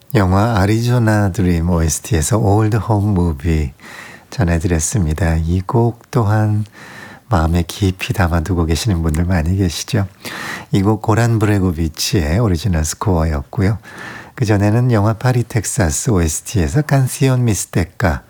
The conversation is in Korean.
영화 아리조나 드림 OST에서 올드 홈 무비 전해드렸습니다. 이 곡 또한 마음에 깊이 담아두고 계시는 분들 많이 계시죠. 이 곡 고란 브레고비치의 오리지널 스코어였고요. 그전에는 영화 파리 텍사스 OST에서 칸시온 미스테카